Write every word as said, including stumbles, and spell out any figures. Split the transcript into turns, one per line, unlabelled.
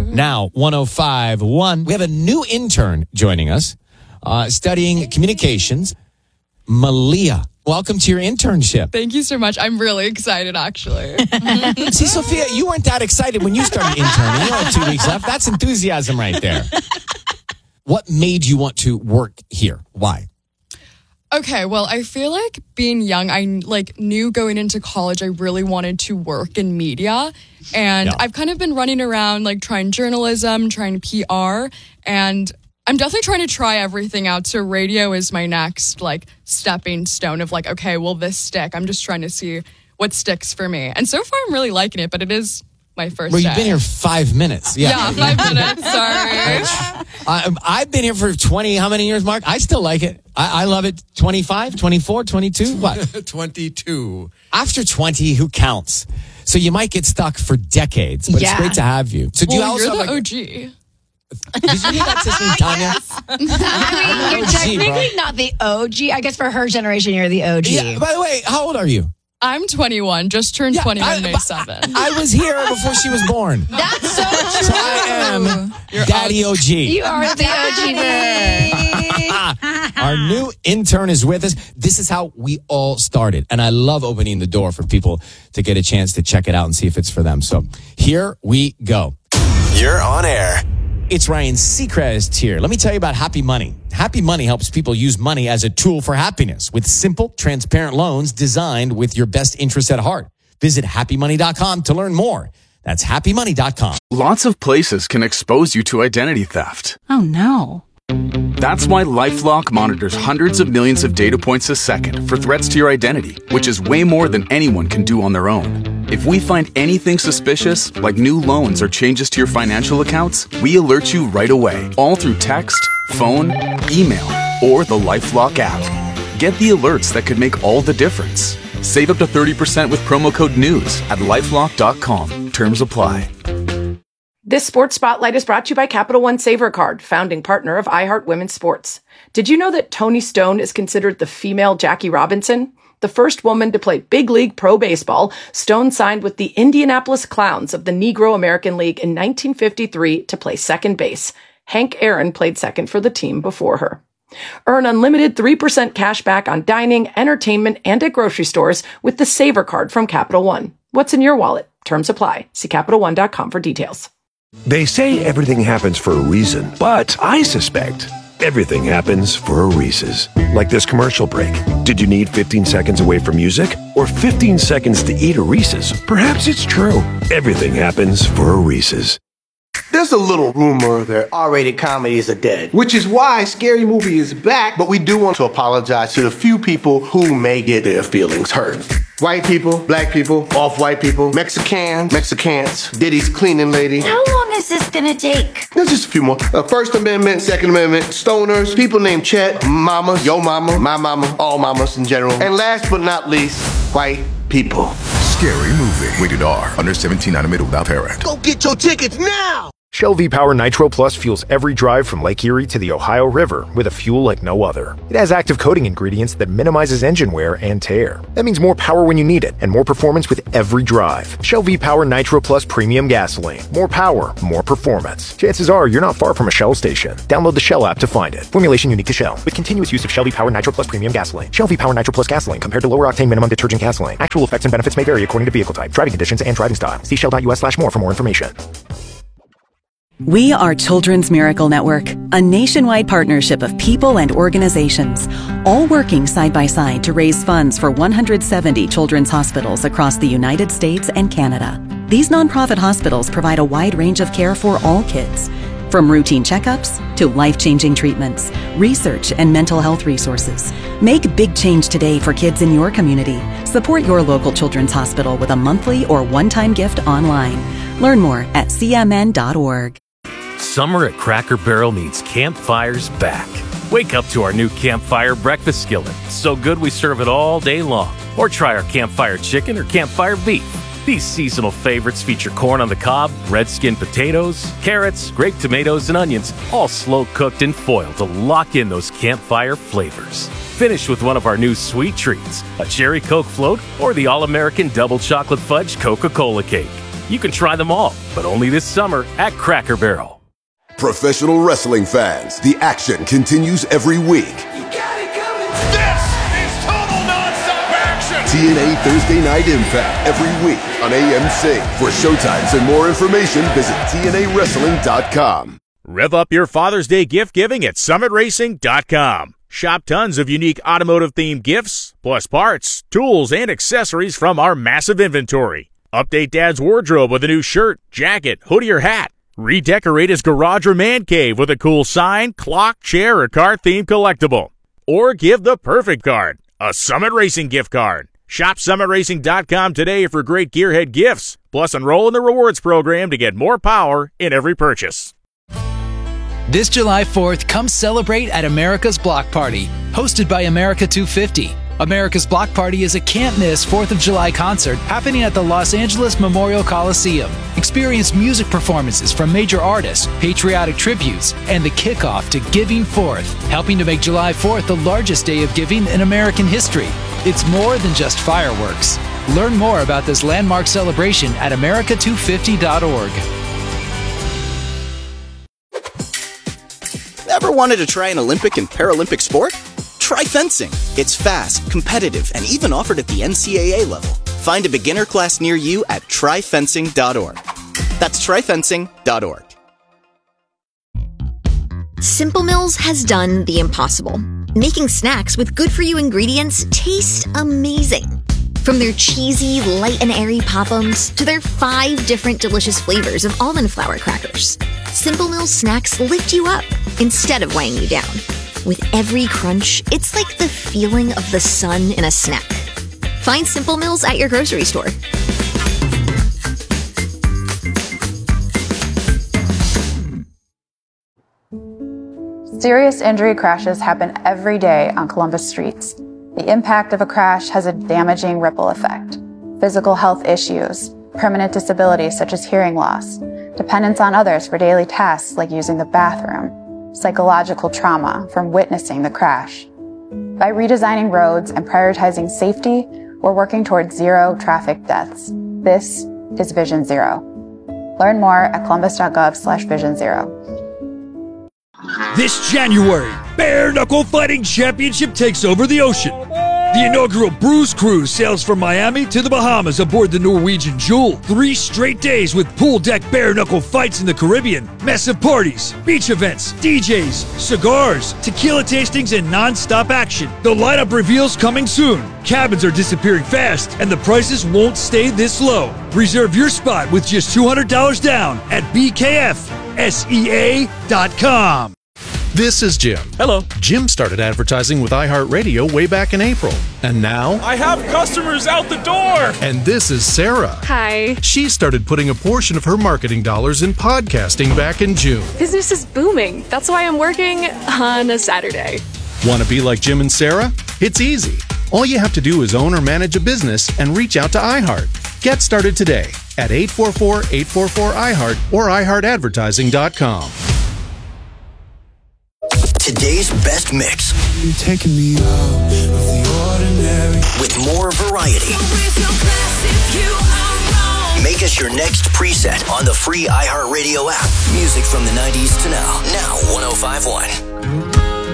Now, one oh five point one. We have a new intern joining us, uh, studying communications. Malia, welcome to your internship.
Thank you so much. I'm really excited, actually.
See, Sophia, you weren't that excited when you started interning. You have two weeks left. That's enthusiasm right there. What made you want to work here? Why?
Okay, well, I feel like being young, I like knew going into college I really wanted to work in media. And
Yeah.
I've kind of been running around like trying journalism, trying P R, and I'm definitely trying to try everything out. So radio is my next like stepping stone of like, okay, will this stick? I'm just trying to see what sticks for me. And so far I'm really liking it, but it is my first
Well, you've
day.
been here five minutes. Yeah,
Yeah, five minutes. Sorry.
I, I've been here for twenty, how many years, Mark? I still like it. I, I love it. twenty-five, twenty-four, twenty-two, what?
twenty-two.
After twenty, who counts? So you might get stuck for decades, but
Yeah.
it's great to have you. So do you
Well,
also
you're the
have, like,
O G.
did you hear that, Tiffany, Tanya?
I mean, you're
O G,
technically
bro.
not the O G. I guess for her generation, you're the O G.
Yeah, by the way, how old are you?
I'm twenty-one, just turned
Yeah,
twenty-one
I-
May
but-
seventh.
I was here before she was born.
That's so true.
So I am Daddy O G.
You are the O G bird.
Our new intern is with us. This is how we all started. And I love opening the door for people to get a chance to check it out and see if it's for them. So here we go.
You're on air.
It's Ryan Seacrest here. Let me tell you about Happy Money. Happy Money helps people use money as a tool for happiness with simple, transparent loans designed with your best interests at heart. Visit happy money dot com to learn more. That's happy money dot com.
Lots of places can expose you to identity theft.
Oh no.
That's why LifeLock monitors hundreds of millions of data points a second for threats to your identity, which is way more than anyone can do on their own. If we find anything suspicious, like new loans or changes to your financial accounts, we alert you right away, all through text, phone, email, or the LifeLock app. Get the alerts that could make all the difference. Save up to thirty percent with promo code NEWS at lifelock dot com. Terms apply.
This Sports Spotlight is brought to you by Capital One Savor Card, founding partner of iHeart Women's Sports. Did you know that Toni Stone is considered the female Jackie Robinson? The first woman to play big league pro baseball, Stone signed with the Indianapolis Clowns of the Negro American League in nineteen fifty-three to play second base. Hank Aaron played second for the team before her. Earn unlimited three percent cash back on dining, entertainment, and at grocery stores with the Savor Card from Capital One. What's in your wallet? Terms apply. See Capital One dot com for details.
They say everything happens for a reason, but I suspect everything happens for a Reese's. Like this commercial break. Did you need fifteen seconds away from music or fifteen seconds to eat a Reese's? Perhaps it's true. Everything happens for a Reese's.
There's a little rumor that R-rated comedies are dead, which is why Scary Movie is back, but we do want to apologize to the few people who may get their feelings hurt. White people, black people, off-white people, Mexicans, Mexicans, Diddy's cleaning lady.
How long is this gonna take?
There's just a few more. Uh, First Amendment, Second Amendment, stoners, people named Chet, mama, yo mama, my mama, all mamas in general. And last but not least, white people.
Scary Movie. Rated R. Under seventeen, not admitted without parent.
Go get your tickets now!
Shell V-Power Nitro Plus fuels every drive from Lake Erie to the Ohio River with a fuel like no other. It has active coating ingredients that minimizes engine wear and tear. That means more power when you need it and more performance with every drive. Shell V-Power Nitro Plus Premium Gasoline. More power, more performance. Chances are you're not far from a Shell station. Download the Shell app to find it. Formulation unique to Shell. With continuous use of Shell V-Power Nitro Plus Premium Gasoline. Shell V-Power Nitro Plus Gasoline compared to lower octane minimum detergent gasoline. Actual effects and benefits may vary according to vehicle type, driving conditions, and driving style. See shell.us slash more for more information.
We are Children's Miracle Network, a nationwide partnership of people and organizations, all working side by side to raise funds for one hundred seventy children's hospitals across the United States and Canada. These nonprofit hospitals provide a wide range of care for all kids, from routine checkups to life-changing treatments, research, and mental health resources. Make big change today for kids in your community. Support your local children's hospital with a monthly or one-time gift online. Learn more at c m n dot org.
Summer at Cracker Barrel means campfires back. Wake up to our new Campfire breakfast skillet. So good we serve it all day long. Or try our Campfire chicken or Campfire beef. These seasonal favorites feature corn on the cob, red skin potatoes, carrots, grape tomatoes, and onions, all slow cooked in foil to lock in those campfire flavors. Finish with one of our new sweet treats, a cherry Coke float or the all-American double chocolate fudge Coca-Cola cake. You can try them all, but only this summer at Cracker Barrel.
Professional wrestling fans, the action continues every week.
You got it coming. This is total nonstop action.
T N A Thursday Night Impact every week on A M C. For showtimes and more information, visit T N A wrestling dot com.
Rev up your Father's Day gift giving at summit racing dot com. Shop tons of unique automotive-themed gifts, plus parts, tools, and accessories from our massive inventory. Update Dad's wardrobe with a new shirt, jacket, hoodie, or hat. Redecorate his garage or man cave with a cool sign, clock, chair, or car-themed collectible. Or give the perfect card, a Summit Racing gift card. Shop summit racing dot com today for great gearhead gifts. Plus, enroll in the rewards program to get more power in every purchase.
This July fourth, come celebrate at America's Block Party, hosted by America two fifty. America's Block Party is a can't-miss fourth of July concert happening at the Los Angeles Memorial Coliseum. Experience music performances from major artists, patriotic tributes, and the kickoff to Giving Fourth, helping to make July fourth the largest day of giving in American history. It's more than just fireworks. Learn more about this landmark celebration at america two fifty dot org.
Ever wanted to try an Olympic and Paralympic sport? Try fencing. It's fast, competitive, and even offered at the N C A A level. Find a beginner class near you at try fencing dot org. That's try fencing dot org.
Simple Mills has done the impossible. Making snacks with good-for-you ingredients taste amazing. From their cheesy, light and airy Pop-Ums to their five different delicious flavors of almond flour crackers, Simple Mills snacks lift you up instead of weighing you down. With every crunch, it's like the feeling of the sun in a snack. Find Simple Mills at your grocery store.
Serious injury crashes happen every day on Columbus streets. The impact of a crash has a damaging ripple effect. Physical health issues, permanent disabilities such as hearing loss, dependence on others for daily tasks like using the bathroom, psychological trauma from witnessing the crash. By redesigning roads and prioritizing safety, we're working towards zero traffic deaths. This is Vision Zero. Learn more at columbus.gov slash vision zero.
This January, Bare Knuckle Fighting Championship takes over the ocean. The inaugural Bruise Cruise sails from Miami to the Bahamas aboard the Norwegian Jewel. Three straight days with pool deck bare knuckle fights in the Caribbean, massive parties, beach events, D Js, cigars, tequila tastings, and non-stop action. The lineup reveals coming soon. Cabins are disappearing fast, and the prices won't stay this low. Reserve your spot with just two hundred dollars down at b k f s e a dot com.
This is Jim.
Hello.
Jim started advertising with iHeartRadio way back in April. And now...
I have customers out the door!
And this is Sarah.
Hi.
She started putting a portion of her marketing dollars in podcasting back in June.
Business is booming. That's why I'm working on a Saturday.
Want to be like Jim and Sarah? It's easy. All you have to do is own or manage a business and reach out to iHeart. Get started today at eight four four, eight four four, I heart or i heart advertising dot com.
Today's best mix.
You're taking me out of the ordinary.
With more variety. Make us your next preset on the free iHeartRadio app. Music from the nineties to now. Now one oh five point one.